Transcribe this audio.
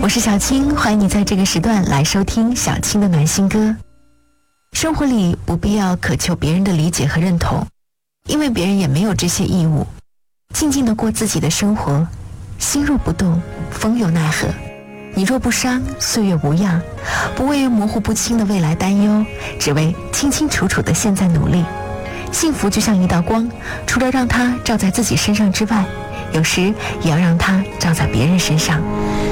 我是小青，欢迎你在这个时段来收听小青的暖心歌。生活里不必要渴求别人的理解和认同，因为别人也没有这些义务。静静地过自己的生活，心若不动，风又奈何。你若不伤，岁月无恙，不为模糊不清的未来担忧，只为清清楚楚的现在努力。幸福就像一道光，除了让它照在自己身上之外，有时也要让它照在别人身上。